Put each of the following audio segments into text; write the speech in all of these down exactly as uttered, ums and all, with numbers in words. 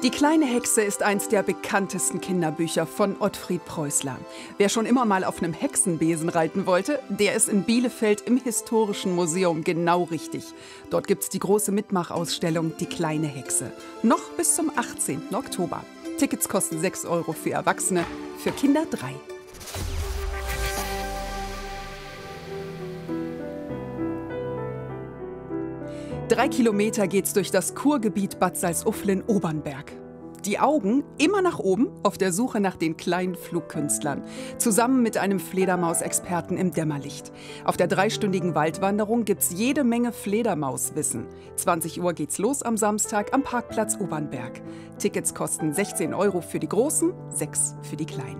Die kleine Hexe ist eins der bekanntesten Kinderbücher von Ottfried Preußler. Wer schon immer mal auf einem Hexenbesen reiten wollte, der ist in Bielefeld im Historischen Museum genau richtig. Dort gibt's die große Mitmachausstellung Die kleine Hexe. Noch bis zum achtzehnten Oktober. Tickets kosten sechs Euro für Erwachsene, für Kinder drei. Drei Kilometer geht's durch das Kurgebiet Bad Salzuflen-Obernberg. Die Augen immer nach oben auf der Suche nach den kleinen Flugkünstlern. Zusammen mit einem Fledermausexperten im Dämmerlicht. Auf der dreistündigen Waldwanderung gibt's jede Menge Fledermauswissen. zwanzig Uhr geht's los am Samstag am Parkplatz Obernberg. Tickets kosten sechzehn Euro für die Großen, sechs für die Kleinen.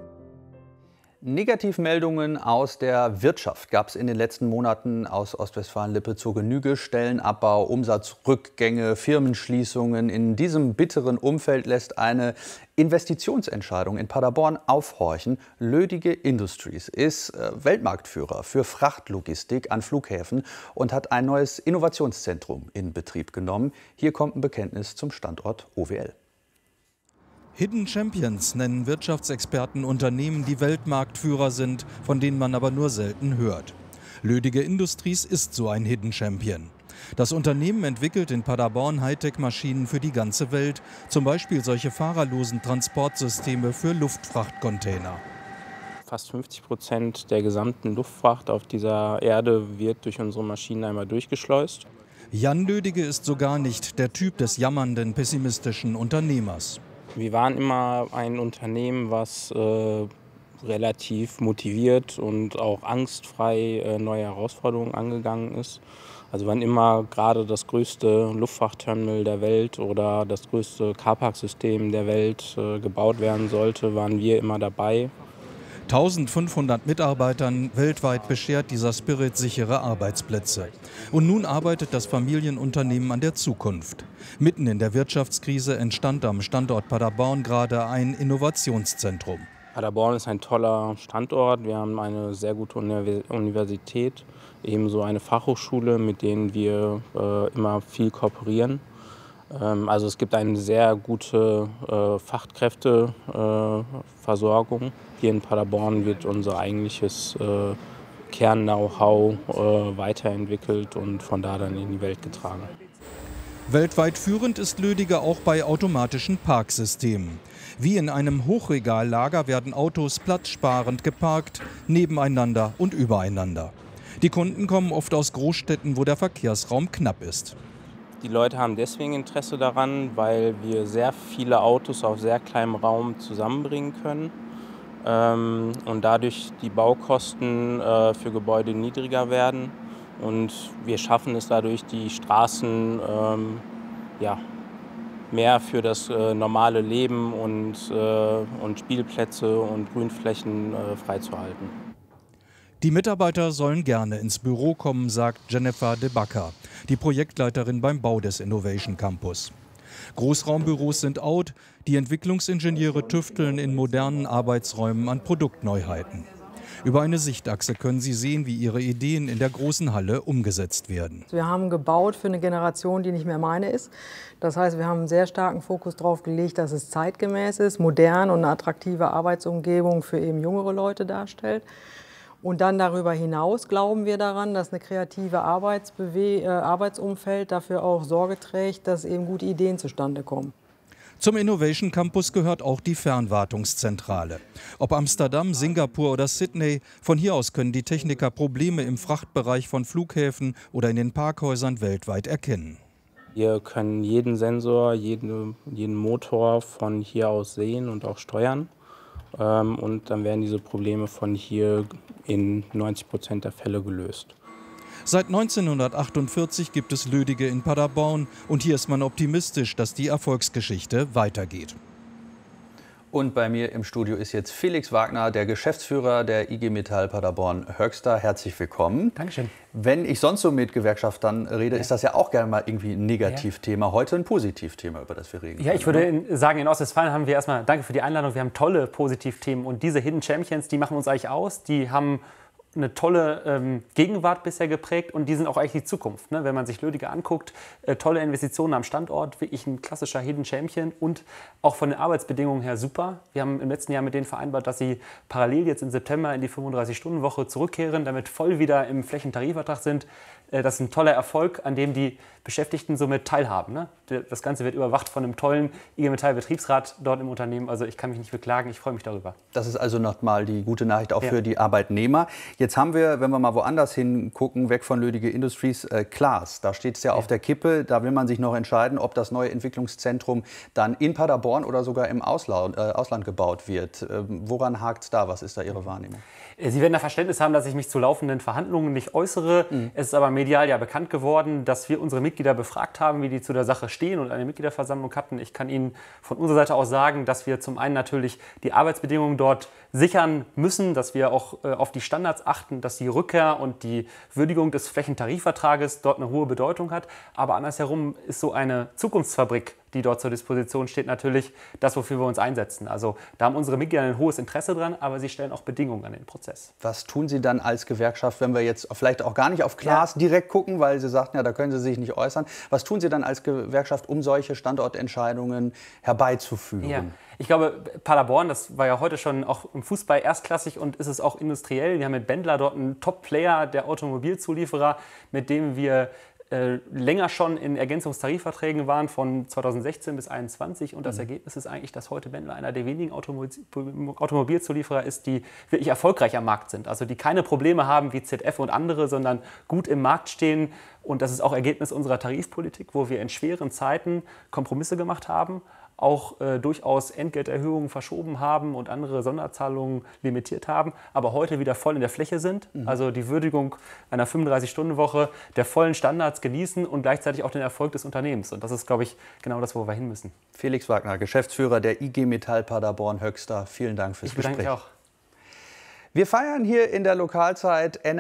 Negativmeldungen aus der Wirtschaft gab es in den letzten Monaten aus Ostwestfalen-Lippe zur Genüge. Stellenabbau, Umsatzrückgänge, Firmenschließungen. In diesem bitteren Umfeld lässt eine Investitionsentscheidung in Paderborn aufhorchen. Lödige Industries ist Weltmarktführer für Frachtlogistik an Flughäfen und hat ein neues Innovationszentrum in Betrieb genommen. Hier kommt ein Bekenntnis zum Standort O W L. Hidden Champions nennen Wirtschaftsexperten Unternehmen, die Weltmarktführer sind, von denen man aber nur selten hört. Lödige Industries ist so ein Hidden Champion. Das Unternehmen entwickelt in Paderborn Hightech-Maschinen für die ganze Welt, zum Beispiel solche fahrerlosen Transportsysteme für Luftfrachtcontainer. Fast fünfzig Prozent der gesamten Luftfracht auf dieser Erde wird durch unsere Maschinen einmal durchgeschleust. Jan Lödige ist so gar nicht der Typ des jammernden, pessimistischen Unternehmers. Wir waren immer ein Unternehmen, was äh, relativ motiviert und auch angstfrei äh, neue Herausforderungen angegangen ist. Also wann immer gerade das größte Luftfrachtterminal der Welt oder das größte Carpark-System der Welt äh, gebaut werden sollte, waren wir immer dabei. eintausendfünfhundert Mitarbeitern weltweit beschert dieser Spirit sichere Arbeitsplätze. Und nun arbeitet das Familienunternehmen an der Zukunft. Mitten in der Wirtschaftskrise entstand am Standort Paderborn gerade ein Innovationszentrum. Paderborn ist ein toller Standort. Wir haben eine sehr gute Universität, ebenso eine Fachhochschule, mit denen wir äh, immer viel kooperieren. Also es gibt eine sehr gute äh, Fachkräfteversorgung. Äh, Hier in Paderborn wird unser eigentliches äh, Kern-Know-how äh, weiterentwickelt und von da dann in die Welt getragen. Weltweit führend ist Lödige auch bei automatischen Parksystemen. Wie in einem Hochregallager werden Autos platzsparend geparkt, nebeneinander und übereinander. Die Kunden kommen oft aus Großstädten, wo der Verkehrsraum knapp ist. Die Leute haben deswegen Interesse daran, weil wir sehr viele Autos auf sehr kleinem Raum zusammenbringen können ähm, und dadurch die Baukosten äh, für Gebäude niedriger werden. Und wir schaffen es dadurch, die Straßen ähm, ja, mehr für das äh, normale Leben und, äh, und Spielplätze und Grünflächen äh, freizuhalten. Die Mitarbeiter sollen gerne ins Büro kommen, sagt Jennifer de Backer, die Projektleiterin beim Bau des Innovation Campus. Großraumbüros sind out, die Entwicklungsingenieure tüfteln in modernen Arbeitsräumen an Produktneuheiten. Über eine Sichtachse können sie sehen, wie ihre Ideen in der großen Halle umgesetzt werden. Wir haben gebaut für eine Generation, die nicht mehr meine ist. Das heißt, wir haben einen sehr starken Fokus darauf gelegt, dass es zeitgemäß ist, modern und eine attraktive Arbeitsumgebung für eben jüngere Leute darstellt. Und dann darüber hinaus glauben wir daran, dass eine kreative Arbeitsbewe- äh, Arbeitsumfeld dafür auch Sorge trägt, dass eben gute Ideen zustande kommen. Zum Innovation Campus gehört auch die Fernwartungszentrale. Ob Amsterdam, Singapur oder Sydney, von hier aus können die Techniker Probleme im Frachtbereich von Flughäfen oder in den Parkhäusern weltweit erkennen. Wir können jeden Sensor, jeden, jeden Motor von hier aus sehen und auch steuern. Ähm, und dann werden diese Probleme von hier in neunzig Prozent der Fälle gelöst. Seit neunzehnhundertachtundvierzig gibt es Lödige in Paderborn und hier ist man optimistisch, dass die Erfolgsgeschichte weitergeht. Und bei mir im Studio ist jetzt Felix Wagner, der Geschäftsführer der I G Metall Paderborn Höxter. Herzlich willkommen. Dankeschön. Wenn ich sonst so mit Gewerkschaftern rede, ja. ist das ja auch gerne mal irgendwie ein Negativthema. Ja. Heute ein Positivthema, über das wir reden. Ja, ich würde in, sagen, in Ostwestfalen haben wir erstmal, danke für die Einladung, wir haben tolle Positivthemen. Und diese Hidden Champions, die machen uns eigentlich aus. Die haben eine tolle ähm, Gegenwart bisher geprägt und die sind auch eigentlich die Zukunft. Ne? Wenn man sich Lödicke anguckt, äh, tolle Investitionen am Standort, wirklich ein klassischer Hidden Champion und auch von den Arbeitsbedingungen her super. Wir haben im letzten Jahr mit denen vereinbart, dass sie parallel jetzt im September in die fünfunddreißig-Stunden-Woche zurückkehren, damit voll wieder im Flächentarifvertrag sind. Äh, das ist ein toller Erfolg, an dem die Beschäftigten somit teilhaben. Ne? Das Ganze wird überwacht von einem tollen I G Metall-Betriebsrat dort im Unternehmen. Also ich kann mich nicht beklagen, ich freue mich darüber. Das ist also nochmal die gute Nachricht auch ja. für die Arbeitnehmer. Jetzt haben wir, wenn wir mal woanders hingucken, weg von Lödicke Industries, äh, Klaas. Da steht es ja, ja auf der Kippe. Da will man sich noch entscheiden, ob das neue Entwicklungszentrum dann in Paderborn oder sogar im Ausland, äh, Ausland gebaut wird. Ähm, woran hakt es da? Was ist da Ihre Wahrnehmung? Sie werden da Verständnis haben, dass ich mich zu laufenden Verhandlungen nicht äußere. Mhm. Es ist aber medial ja bekannt geworden, dass wir unsere Mitglieder befragt haben, wie die zu der Sache stehen und eine Mitgliederversammlung hatten. Ich kann Ihnen von unserer Seite aus sagen, dass wir zum einen natürlich die Arbeitsbedingungen dort sichern müssen, dass wir auch äh, auf die Standards achten, dass die Rückkehr und die Würdigung des Flächentarifvertrages dort eine hohe Bedeutung hat. Aber andersherum ist so eine Zukunftsfabrik, die dort zur Disposition steht, natürlich das, wofür wir uns einsetzen. Also da haben unsere Mitglieder ein hohes Interesse dran, aber sie stellen auch Bedingungen an den Prozess. Was tun Sie dann als Gewerkschaft, wenn wir jetzt vielleicht auch gar nicht auf Klaas ja. direkt gucken, weil Sie sagten, ja, da können Sie sich nicht äußern. Was tun Sie dann als Gewerkschaft, um solche Standortentscheidungen herbeizuführen? Ja. Ich glaube, Paderborn, das war ja heute schon auch im Fußball erstklassig und ist es auch industriell. Wir haben mit Bendler dort einen Top-Player, der Automobilzulieferer, mit dem wir äh, länger schon in Ergänzungstarifverträgen waren, von zweitausendsechzehn bis zweitausendeinundzwanzig. Und das mhm. Ergebnis ist eigentlich, dass heute Bendler einer der wenigen Automobil Automobilzulieferer ist, die wirklich erfolgreich am Markt sind. Also die keine Probleme haben wie Z F und andere, sondern gut im Markt stehen. Und das ist auch Ergebnis unserer Tarifpolitik, wo wir in schweren Zeiten Kompromisse gemacht haben, auch äh, durchaus Entgelterhöhungen verschoben haben und andere Sonderzahlungen limitiert haben, aber heute wieder voll in der Fläche sind. Mhm. Also die Würdigung einer fünfunddreißig-Stunden-Woche, der vollen Standards genießen und gleichzeitig auch den Erfolg des Unternehmens. Und das ist, glaube ich, genau das, wo wir hin müssen. Felix Wagner, Geschäftsführer der I G Metall Paderborn Höxter. Vielen Dank fürs ich bedanke Gespräch. mich auch. Wir feiern hier in der Lokalzeit